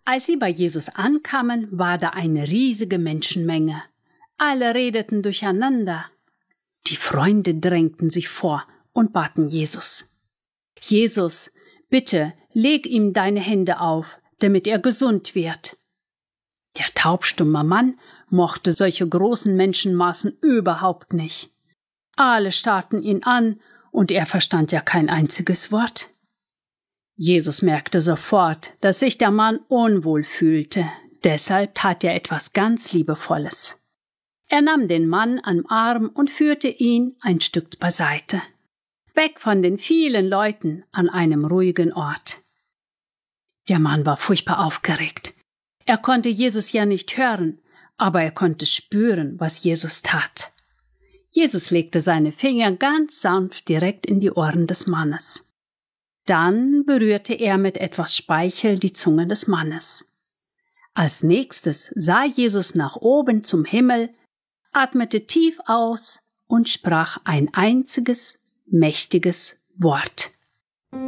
Als sie bei Jesus ankamen, war da eine riesige Menschenmenge. Alle redeten durcheinander. Die Freunde drängten sich vor und baten Jesus: Jesus, bitte, leg ihm deine Hände auf, damit er gesund wird. Der taubstumme Mann mochte solche großen Menschenmassen überhaupt nicht. Alle starrten ihn an, und er verstand ja kein einziges Wort. Jesus merkte sofort, dass sich der Mann unwohl fühlte. Deshalb tat er etwas ganz Liebevolles. Er nahm den Mann am Arm und führte ihn ein Stück beiseite, weg von den vielen Leuten an einem ruhigen Ort. Der Mann war furchtbar aufgeregt. Er konnte Jesus ja nicht hören, aber er konnte spüren, was Jesus tat. Jesus legte seine Finger ganz sanft direkt in die Ohren des Mannes. Dann berührte er mit etwas Speichel die Zunge des Mannes. Als nächstes sah Jesus nach oben zum Himmel, atmete tief aus und sprach ein einziges, mächtiges Wort.